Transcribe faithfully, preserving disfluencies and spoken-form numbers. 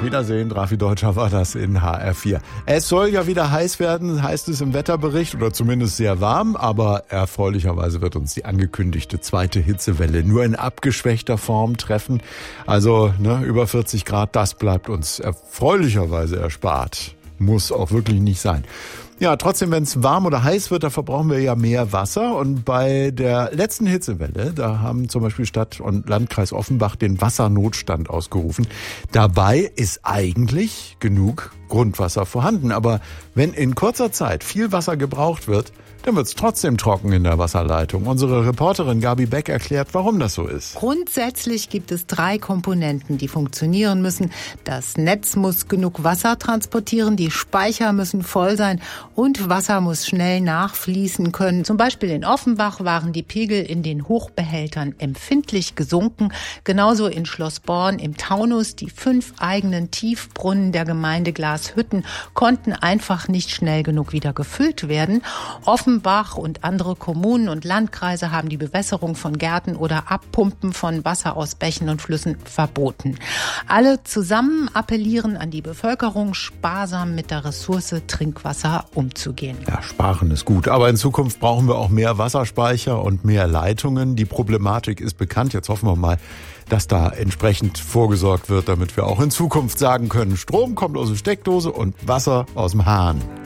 Wiedersehen, Rafi Deutscher war das in H R vier. Es soll ja wieder heiß werden, heißt es im Wetterbericht, oder zumindest sehr warm, aber erfreulicherweise wird uns die angekündigte zweite Hitzewelle nur in abgeschwächter Form treffen. Also ne, über vierzig Grad, das bleibt uns erfreulicherweise erspart. Muss auch wirklich nicht sein. Ja, trotzdem, wenn es warm oder heiß wird, da verbrauchen wir ja mehr Wasser. Und bei der letzten Hitzewelle, da haben zum Beispiel Stadt und Landkreis Offenbach den Wassernotstand ausgerufen. Dabei ist eigentlich genug Grundwasser vorhanden. Aber wenn in kurzer Zeit viel Wasser gebraucht wird, dann wird es trotzdem trocken in der Wasserleitung. Unsere Reporterin Gabi Beck erklärt, warum das so ist. Grundsätzlich gibt es drei Komponenten, die funktionieren müssen. Das Netz muss genug Wasser transportieren, die Speicher müssen voll sein und Wasser muss schnell nachfließen können. Zum Beispiel in Offenbach waren die Pegel in den Hochbehältern empfindlich gesunken. Genauso in Schloss Born im Taunus. Die fünf eigenen Tiefbrunnen der Gemeinde Glashütten konnten einfach nicht schnell genug wieder gefüllt werden. Offenbach und andere Kommunen und Landkreise haben die Bewässerung von Gärten oder Abpumpen von Wasser aus Bächen und Flüssen verboten. Alle zusammen appellieren an die Bevölkerung, sparsam mit der Ressource Trinkwasser umzugehen. Ja, sparen ist gut, aber in Zukunft brauchen wir auch mehr Wasserspeicher und mehr Leitungen. Die Problematik ist bekannt. Jetzt hoffen wir mal, dass da entsprechend vorgesorgt wird, damit wir auch in Zukunft sagen können, Strom kommt aus der Steckdose und Wasser aus dem Hahn.